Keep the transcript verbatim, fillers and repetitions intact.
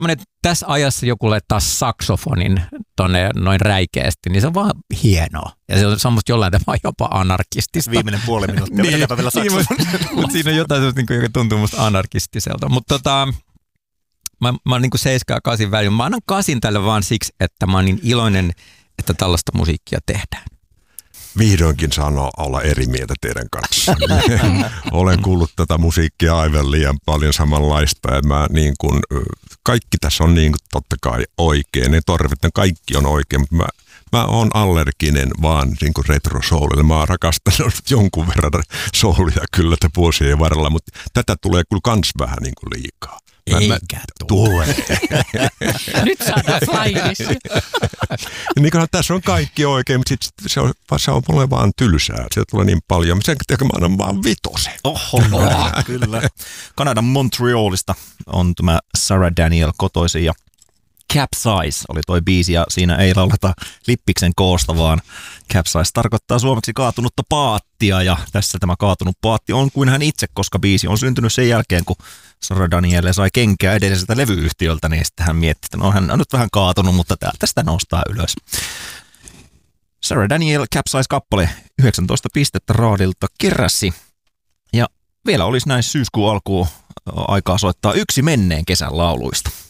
että tässä ajassa joku laittaa saksofonin tonne noin räikeästi, niin se on vaan hienoa. Ja se on semmoista jollain tavalla jopa anarkistista. Viimeinen puoli minuuttia, niin, vielä saksofonin. Mutta siinä on jotain sellaista, joka tuntuu musta anarkistiselta. Mutta tota, mä, mä oon niin kuin seitsemän ja kasin välillä. Mä annan kasin tälle vaan siksi, että mä oon niin iloinen, että tällaista musiikkia tehdään. Vihdoinkin saan olla eri mieltä teidän kanssa. Olen kuullut tätä musiikkia aivan liian paljon samanlaista. Ja mä, niin kun, kaikki tässä on niin kun, totta kai oikein. Ne torvet, ne kaikki on oikein, mutta mä, mä oon allerginen vaan niin retro-soulille. Mä oon rakastanut jonkun verran soulia kyllä te vuosien varrella, mutta tätä tulee kyllä kans vähän niin kuin liikaa. Mä, Eikä mä, tule. Nyt saadaan flyerissa. Niin kuin tässä on kaikki oikein, mutta sit se on, se on mulle vaan tylsää. Sieltä tulee niin paljon. Sen takia mä annan vaan vitosen. Oho, kyllä. Kanadan Montrealista on tämä Sarah Daniel kotoisin ja Capsize oli toi biisi ja siinä ei lauleta lippiksen koosta, vaan Capsize tarkoittaa suomeksi kaatunutta paattia ja tässä tämä kaatunut paatti on kuin hän itse, koska biisi on syntynyt sen jälkeen, kun Sarah Daniel sai kenkää edelliseltä levyyhtiöltä, niin sitten hän mietti, että no hän on nyt vähän kaatunut, mutta täältä sitä nostaa ylös. Sarah Daniel Capsize-kappale yhdeksäntoista pistettä raadilta keräsi ja vielä olisi näin syyskuun alkuun aikaa soittaa yksi menneen kesän lauluista.